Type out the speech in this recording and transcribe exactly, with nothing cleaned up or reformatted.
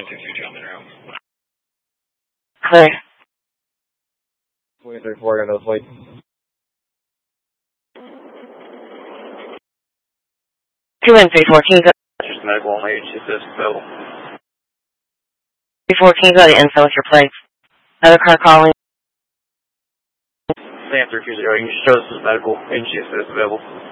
Clear. twenty-three four, got another flight. Two and three fourteen, go. Just medical only, H S S available. three fourteen, go to info with your plates. Another car calling. Sam three two zero, you can show this is medical, H S S available.